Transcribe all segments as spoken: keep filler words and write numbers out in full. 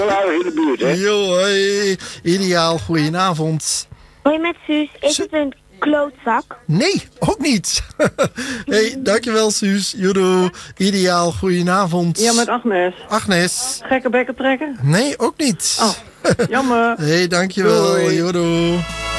aardig in de buurt, hè? Jo, hoi. Ideaal, goedenavond. Hoi met Suus, is Su- het een klootzak? Nee, ook niet. Hey, dankjewel Suus. Joedoe. Ideaal, goedenavond. Ja, met Agnes. Agnes. Gekke bekken trekken? Nee, ook niet. Oh, jammer. Hey, dankjewel. Doei. Joedoe.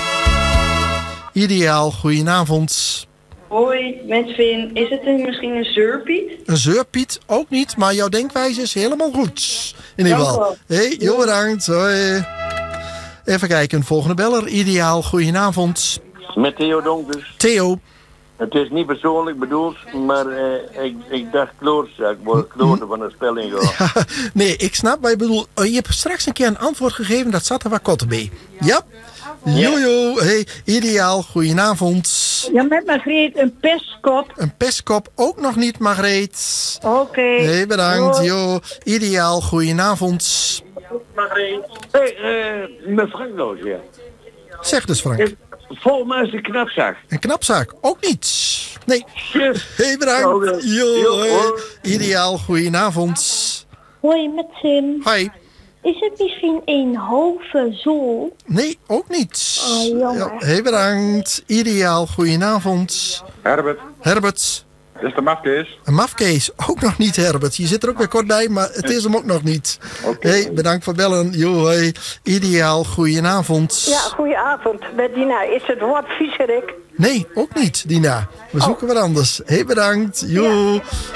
Ideaal, goedenavond. Hoi, met Vin. Is het een, misschien een zeurpiet? Een zeurpiet ook niet, maar jouw denkwijze is helemaal goed. In ieder Dank geval. wel. Hey, joh, bedankt. Hoi. Even kijken, een volgende beller. Ideaal, goedenavond. Met Theo Donkers. Theo. Het is niet persoonlijk bedoeld, maar eh, ik, ik dacht klootzak. Wordt kloten van de spelling gewoon. Nee, ik snap wat je bedoelt. Oh, je hebt straks een keer een antwoord gegeven, dat zat er wat kotten bij. Ja? Jojo, hey, ideaal, goedenavond. Ja, met Margreet een pestkop. Een pestkop ook nog niet, Margreet. Oké. Hey, bedankt. Hoi. Jo, ideaal, goedenavond. Hé, eh, met Frank Loos, ja. Zeg dus, Frank. Volgens mij is de knapzak. Een knapzaak, ook niet. Nee. Yes. Hey, bedankt. Oké. Jo, Jo, hey. hoi. Ideaal, goedenavond. Hoi met Sim. Hoi. Is het misschien een halve zool? Nee, ook niet. Oh, jammer. Ja, hey, bedankt. Ideaal, goedenavond. Herbert, Herbert. dit is de mafkees. Een mafkees, ook nog niet Herbert. Je zit er ook weer kort bij, maar het is hem ook nog niet. Oké. Hey, bedankt voor bellen. Jo, hey. Ideaal, goedenavond. Ja, goedenavond. Met Dina. Is het woord viezerik? Nee, ook niet, Dina. We zoeken wat anders. Hey, bedankt. Jo.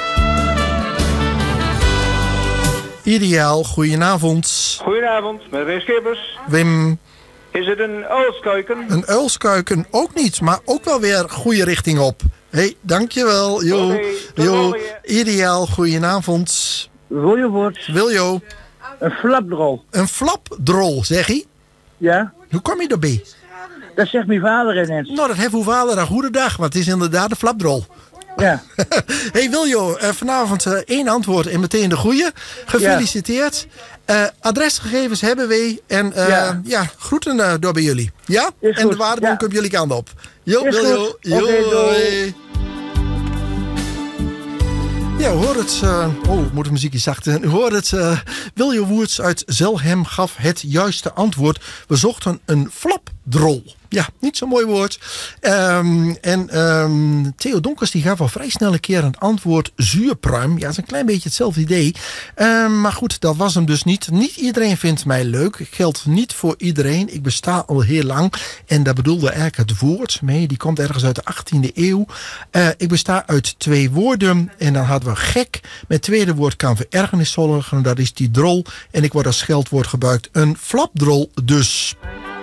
Ideaal, goedenavond. Goedenavond, met Wim Schippers. Wim, Is het een uilskuiken? een uilskuiken ook niet, maar ook wel weer goede richting op. Hey, dankjewel. Jo. Oké, tot Jo. volgende. Ideaal, goedenavond. Goeie woord. Wiljo, Een flapdrol. een flapdrol, zeg hij. Ja? Hoe kom je erbij? Dat zegt mijn vader ineens. Nou, dat heeft uw vader een goede dag, want het is inderdaad de flapdrol. Ja. Hey Wiljo, uh, vanavond uh, één antwoord en meteen de goede. Gefeliciteerd. Uh, adresgegevens hebben wij en uh, ja. Ja. groeten uh, door bij jullie. Ja? Is en goed, de waardebon ja. komt jullie kant op. Jo, Is Wiljo. goed. Jo, Oké, doei. hoi. Ja, u hoort het. Uh, oh, ik moet het muziekje zachten. U hoort het. Uh, Wiljo Woerts uit Zelhem gaf het juiste antwoord. We zochten een flapdrol. Ja, niet zo'n mooi woord. Um, en um, Theo Donkers die gaf al vrij snel een keer een antwoord zuurpruim. Ja, dat is een klein beetje hetzelfde idee. Um, maar goed, dat was hem dus niet. Niet iedereen vindt mij leuk. Geldt niet voor iedereen. Ik besta al heel lang. En dat bedoelde eigenlijk het woord. Nee, die komt ergens uit de achttiende eeuw. Uh, ik besta uit twee woorden. En dan hadden we gek. Mijn tweede woord kan voor ergernis zorgen. Dat is die drol. En ik word als scheldwoord gebruikt. Een flapdrol dus.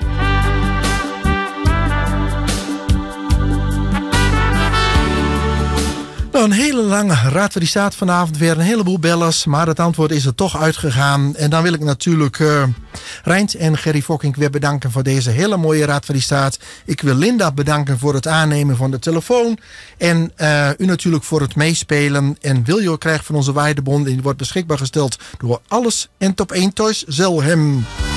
Nou, een hele lange raad die staat vanavond weer. Een heleboel bellers, maar het antwoord is er toch uitgegaan. En dan wil ik natuurlijk uh, Reint en Gerry Fokkink weer bedanken voor deze hele mooie raad die staat. Ik wil Linda bedanken voor het aannemen van de telefoon. En uh, u natuurlijk voor het meespelen. En Wiljo krijgt van onze waardebon, die wordt beschikbaar gesteld door Alles en Top één Toys Zelhem.